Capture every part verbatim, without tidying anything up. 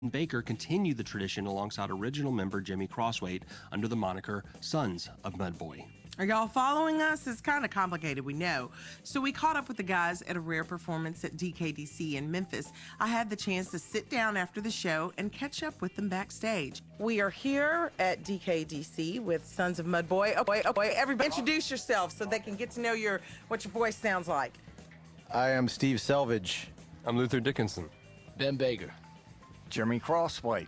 Baker continued the tradition alongside original member Jimmy Crossway under the moniker Sons of Mudboy. Are y'all following us? It's kind of complicated, we know. So we caught up with the guys at a rare performance at D K D C in Memphis. I had the chance to sit down after the show and catch up with them backstage. We are here at D K D C with Sons of Mudboy. Okay, okay, everybody introduce yourself so they can get to know your what your voice sounds like. I am Steve Selvage. I'm Luther Dickinson. Ben Baker. Jimmy Crossway.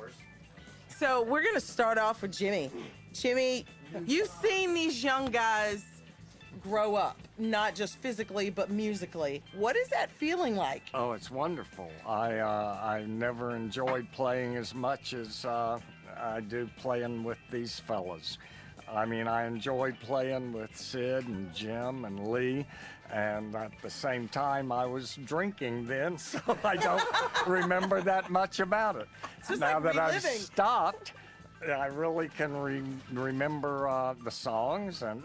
So we're gonna start off with Jimmy. Jimmy, you've seen these young guys grow up, not just physically, but musically. What is that feeling like? Oh, it's wonderful. I uh, I never enjoyed playing as much as uh, I do playing with these fellas. I mean, I enjoyed playing with Sid and Jim and Lee, and at the same time, I was drinking then, so I don't remember that much about it. It's Now like that I've reliving. stopped, I really can re remember uh, the songs, and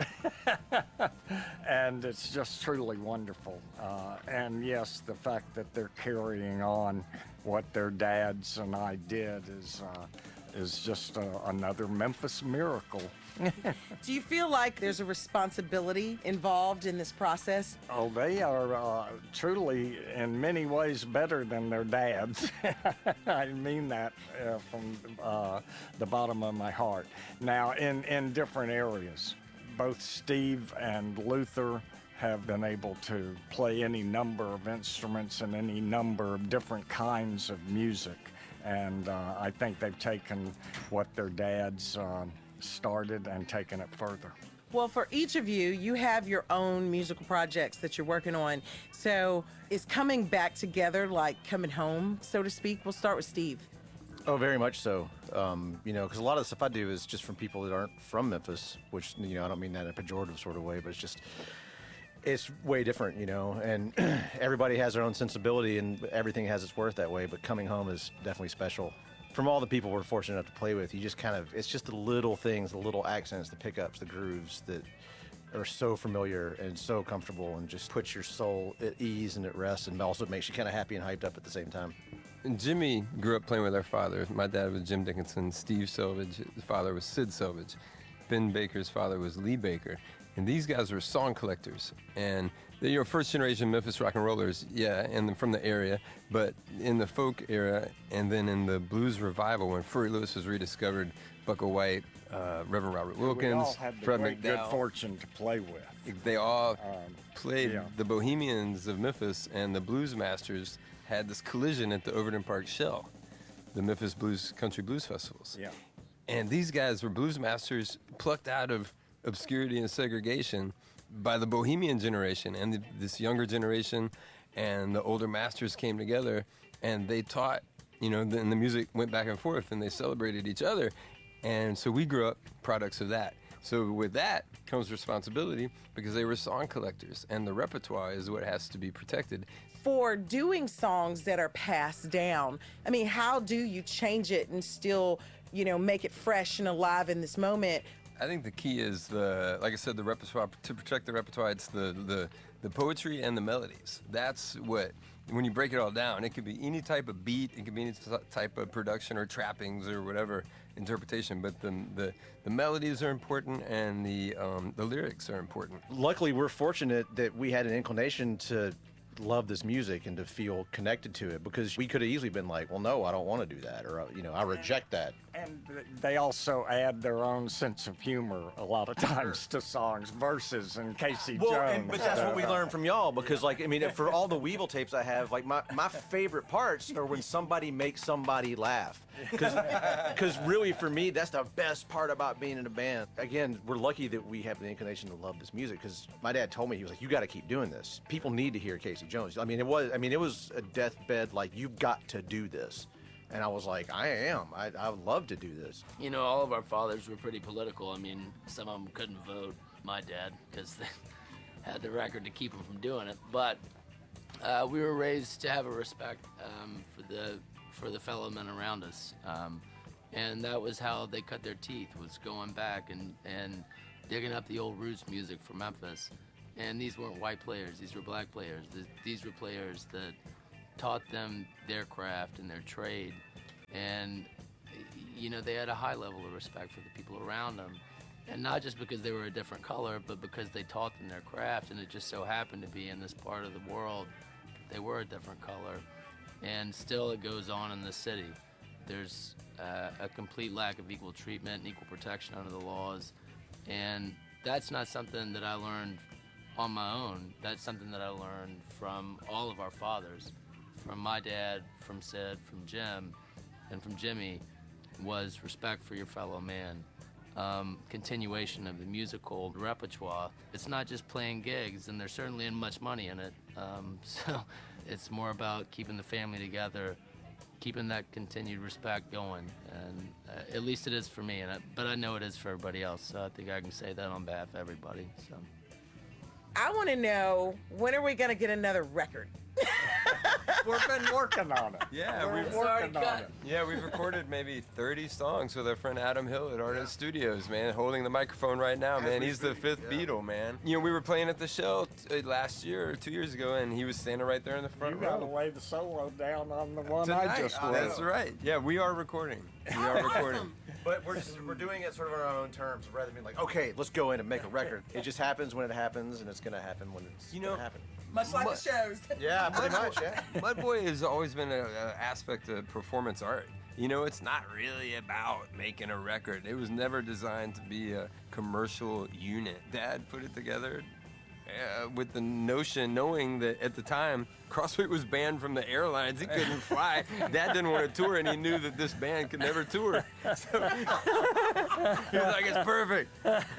and it's just truly wonderful. Uh, and yes, the fact that they're carrying on what their dads and I did is uh, is just uh, another Memphis miracle. Do you feel like there's a responsibility involved in this process? Oh, they are uh, truly, in many ways, better than their dads. I mean that uh, from uh, the bottom of my heart. Now, in, in different areas, both Steve and Luther have been able to play any number of instruments and any number of different kinds of music. And uh, I think they've taken what their dads uh, started and taken it further. Well, for each of you, you have your own musical projects that you're working on. So is coming back together like coming home, so to speak? We'll start with Steve. Oh, very much so. Um, you know, because a lot of the stuff I do is just from people that aren't from Memphis, which, you know, I don't mean that in a pejorative sort of way, but it's just, it's way different, you know, and everybody has their own sensibility and everything has its worth that way, but coming home is definitely special. From all the people we're fortunate enough to play with, you just kind of, it's just the little things, the little accents, the pickups, the grooves that are so familiar and so comfortable and just puts your soul at ease and at rest, and also makes you kind of happy and hyped up at the same time. And Jimmy grew up playing with our father. My dad was Jim Dickinson. Steve Selvage, his father was Sid Selvage. Ben Baker's father was Lee Baker. And these guys were song collectors. And they're your first generation Memphis rock and rollers, yeah, and from the area, but in the folk era, and then in the blues revival when Furry Lewis was rediscovered, Bucka White, uh, Reverend Robert Wilkins, We all had the Fred great good McDowell. fortune to play with. They all Um, played. yeah. The Bohemians of Memphis and the Blues Masters had this collision at the Overton Park Shell, the Memphis Blues Country Blues Festivals. Yeah. And these guys were blues masters plucked out of obscurity and segregation by the Bohemian generation, and the, this younger generation and the older masters came together, and they taught, you know, the, and the music went back and forth, and they celebrated each other. And so we grew up products of that. So with that comes responsibility, because they were song collectors, and the repertoire is what has to be protected. For doing songs that are passed down, I mean, how do you change it and still, you know, make it fresh and alive in this moment? I think the key is the, like I said, the repertoire. To protect the repertoire, it's the the the poetry and the melodies. That's what, when you break it all down, it could be any type of beat, it could be any type of production or trappings or whatever interpretation. But the the, the melodies are important, and the um, the lyrics are important. Luckily, we're fortunate that we had an inclination to love this music and to feel connected to it, because we could have easily been like, well, no, I don't want to do that, or, you know, I reject that. And they also add their own sense of humor a lot of times to songs, verses, and Casey Well, Jones. and, but that's what we uh, learned from y'all, because, like, I mean, for all the Weevil tapes I have, like, my, my favorite parts are when somebody makes somebody laugh. Because really, for me, that's the best part about being in a band. Again, we're lucky that we have the inclination to love this music, because my dad told me, he was like, you got to keep doing this. People need to hear Casey Jones. I mean, it was, I mean, it was a deathbed, like, you've got to do this. And I was like, I am. I, I would love to do this. You know, all of our fathers were pretty political. I mean, some of them couldn't vote. My dad, because they had the record to keep him from doing it. But uh, we were raised to have a respect um, for the for the fellow men around us, um, and that was how they cut their teeth, was going back and and digging up the old roots music from Memphis. And these weren't white players; these were black players. These were players that taught them their craft and their trade, And, you know, they had a high level of respect for the people around them. And not just because they were a different color, but because they taught them their craft, and it just so happened to be in this part of the world, they were a different color. And still it goes on in this city. There's uh, a complete lack of equal treatment and equal protection under the laws. And that's not something that I learned on my own. That's something that I learned from all of our fathers, from my dad, from Sid, from Jim, and from Jimmy, was respect for your fellow man. Um, continuation of the musical repertoire. It's not just playing gigs, and there certainly isn't much money in it. Um, so it's more about keeping the family together, keeping that continued respect going, and uh, at least it is for me. And I, but I know it is for everybody else. So I think I can say that on behalf of everybody. So I want to know, when are we going to get another record? We've been working on it. Yeah, We're we've- working on Sorry, it. Yeah, we've recorded maybe thirty songs with our friend Adam Hill at Artist Studios, man, holding the microphone right now, man. He's the fifth Beatle, man. You know, we were playing at the show t- uh, last year or two years ago, and he was standing right there in the front You got to row. lay the solo down on the one Tonight. I just wrote. That's right. Yeah, we are recording. We are recording. But we're just, we're doing it sort of on our own terms, rather than being like, okay, let's go in and make a record. It just happens when it happens, and it's gonna happen when it's You know, gonna happen. Much like Mu- the shows. Yeah, pretty much. Yeah. Mudboy has always been an aspect of performance art. You know, it's not really about making a record. It was never designed to be a commercial unit. Dad put it together uh, with the notion, knowing that at the time, Crossway was banned from the airlines. He couldn't fly. Dad didn't want to tour, and he knew that this band could never tour. So he was like, it's perfect.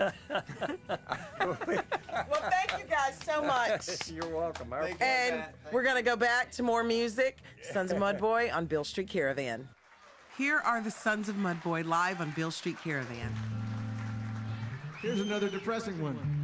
Well, thank you guys so much. You're welcome. Our And we're going to go back to more music. Sons of Mudboy on Beale Street Caravan. Here are the Sons of Mudboy live on Beale Street Caravan. Here's another depressing one.